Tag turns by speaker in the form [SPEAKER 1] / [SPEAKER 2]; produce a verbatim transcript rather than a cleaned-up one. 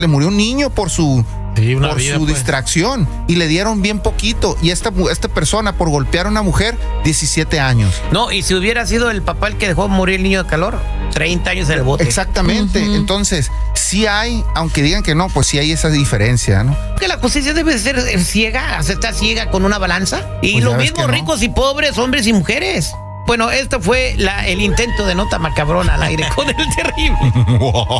[SPEAKER 1] Le murió un niño por su,
[SPEAKER 2] sí, una
[SPEAKER 1] por
[SPEAKER 2] vida,
[SPEAKER 1] su
[SPEAKER 2] pues.
[SPEAKER 1] distracción y le dieron bien poquito. Y esta, esta persona por golpear a una mujer, diecisiete años.
[SPEAKER 3] No, y si hubiera sido el papá el que dejó morir el niño de calor, treinta años en el bote.
[SPEAKER 1] Exactamente. Uh-huh. Entonces, sí hay, aunque digan que no, pues sí hay esa diferencia, ¿no?
[SPEAKER 3] Que la justicia debe ser ciega, o sea, está ciega con una balanza. Y
[SPEAKER 1] pues
[SPEAKER 3] lo mismo
[SPEAKER 1] no.
[SPEAKER 3] ricos y pobres, hombres y mujeres. Bueno, esto fue la, el intento de nota macabrona al aire con el terrible.